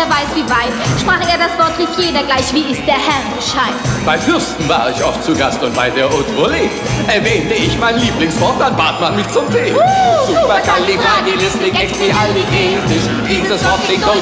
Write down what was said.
wer weiß wie weit. Sprach er das Wort, rief jeder gleich, wie ist der Herr Bescheid. Bei Fürsten war ich oft zu Gast und bei der Haute Volée erwähnte ich mein Lieblingswort, dann bat man mich zum Tee. Supercalifragilisticexpialidocious. Dieses Wort klingt